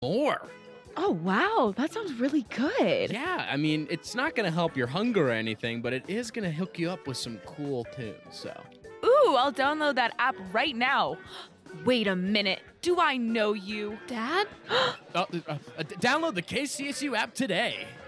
more. Oh, wow. That sounds really good. Yeah, I mean, it's not going to help your hunger or anything, but it is going to hook you up with some cool tunes, so. Ooh, I'll download that app right now. Wait a minute. Do I know you? Dad? Download the KCSU app today.